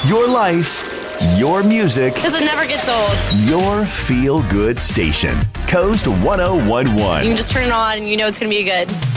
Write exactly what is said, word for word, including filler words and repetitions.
Your life, your music, Because it never gets old. your feel-good station. Coast one oh one You one. can just turn it on and you know it's going to be good.